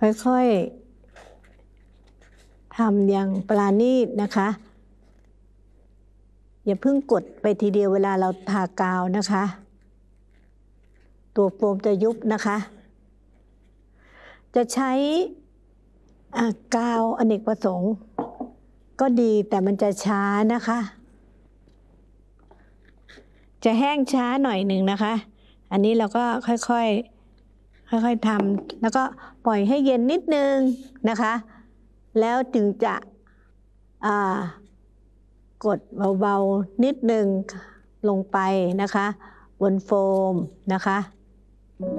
ค่อยๆทำอย่างปราณีตนะคะอย่าเพิ่งกดไปทีเดียวเวลาเราทากาวนะคะตัวโฟมจะยุบนะคะจะใช้กาวอเนกประสงค์ก็ดีแต่มันจะช้านะคะจะแห้งช้าหน่อยหนึ่งนะคะอันนี้เราก็ค่อยๆทำแล้วก็ปล่อยให้เย็นนิดนึงนะคะแล้วจึงจะกดเบาๆนิดนึงลงไปนะคะบนโฟมนะคะ